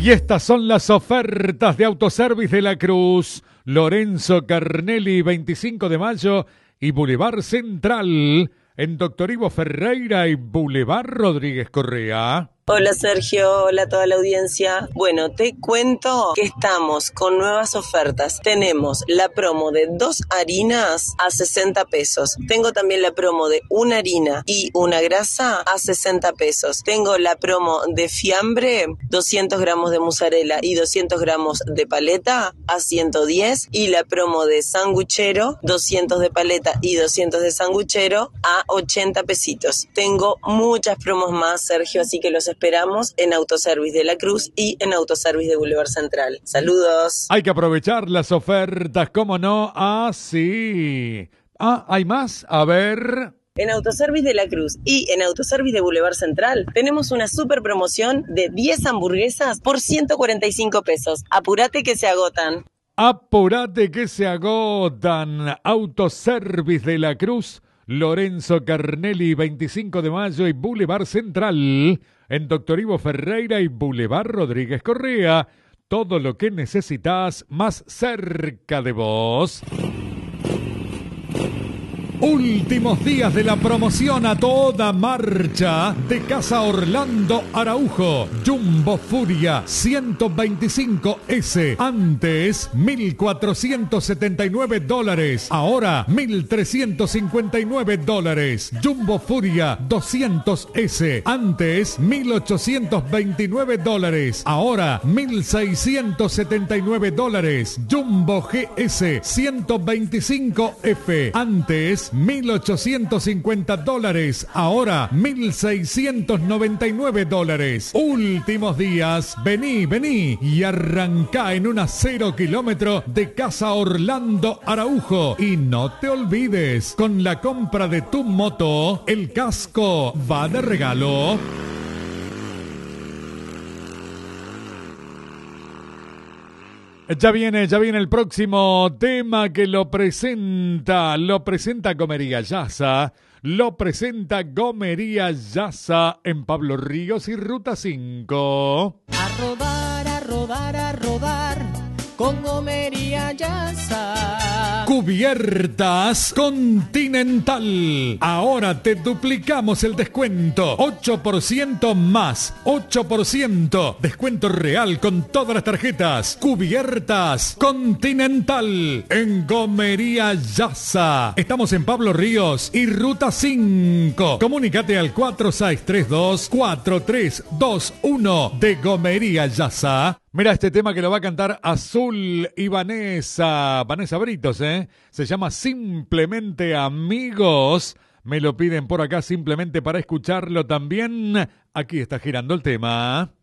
Y estas son las ofertas de Autoservice de la Cruz, Lorenzo Carnelli, 25 de mayo y Boulevard Central, en Doctor Ivo Ferreira y Boulevard Rodríguez Correa. Hola Sergio, hola a toda la audiencia. Bueno, te cuento que estamos con nuevas ofertas. Tenemos la promo de 2 harinas a 60 pesos. Tengo también la promo de una harina y una grasa a 60 pesos. Tengo la promo de fiambre, 200 gramos de mozzarella y 200 gramos de paleta a 110. Y la promo de sanguchero, 200 de paleta y 200 de sanguchero a 80 pesitos. Tengo muchas promos más, Sergio, así que los esperamos en Autoservice de la Cruz y en Autoservice de Boulevard Central. Saludos. Hay que aprovechar las ofertas, ¿cómo no? Ah, sí. Ah, ¿hay más? A ver. En Autoservice de la Cruz y en Autoservice de Boulevard Central tenemos una super promoción de 10 hamburguesas por 145 pesos. Apúrate que se agotan. Apúrate que se agotan. Autoservice de la Cruz, Lorenzo Carnelli, 25 de mayo y Boulevard Central, en Doctor Ivo Ferreira y Boulevard Rodríguez Correa. Todo lo que necesitas más cerca de vos. Últimos días de la promoción a toda marcha de Casa Orlando Araujo. Jumbo Furia 125S. Antes $1,479. Ahora $1,359. Jumbo Furia 200S. Antes $1,829. Ahora $1,679. Jumbo GS 125F. Antes $1,850, ahora $1,699. Últimos días, vení y arrancá en una 0 kilómetro de Casa Orlando Araujo. Y no te olvides, con la compra de tu moto, el casco va de regalo. Ya viene el próximo tema que lo presenta Gomería Yasa, en Pablo Ríos y Ruta 5. A rodar, con Gomería Yasa. Cubiertas Continental. Ahora te duplicamos el descuento. 8% más. 8%. Descuento real con todas las tarjetas. Cubiertas Continental. En Gomería Yasa. Estamos en Pablo Ríos y Ruta 5. Comunícate al 4632-4321 de Gomería Yasa. Mira este tema que lo va a cantar Azul y Vanessa Britos, Se llama Simplemente Amigos. Me lo piden por acá simplemente para escucharlo también. Aquí está girando el tema.